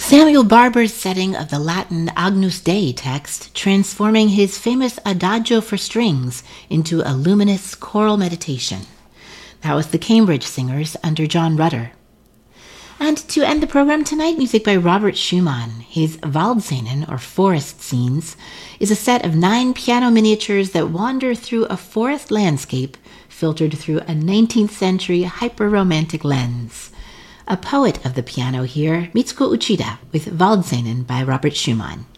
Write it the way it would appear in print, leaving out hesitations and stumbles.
Samuel Barber's setting of the Latin Agnus Dei text, transforming his famous Adagio for strings into a luminous choral meditation. That was the Cambridge Singers under John Rutter. And to end the program tonight, music by Robert Schumann. His Waldszenen, or forest scenes, is a set of 9 piano miniatures that wander through a forest landscape filtered through a 19th century hyper-romantic lens. A poet of the piano here, Mitsuko Uchida, with Waldszenen by Robert Schumann.